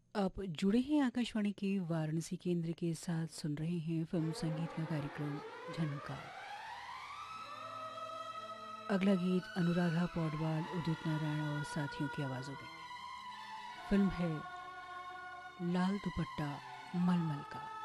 आप जुड़े हैं आकाशवाणी के वाराणसी केंद्र के साथ, सुन रहे हैं फिल्म संगीत का कार्यक्रम झनकार। अगला गीत अनुराधा पौडवाल, उदित नारायण और साथियों की आवाज़ों में। फिल्म है लाल दुपट्टा मलमल का।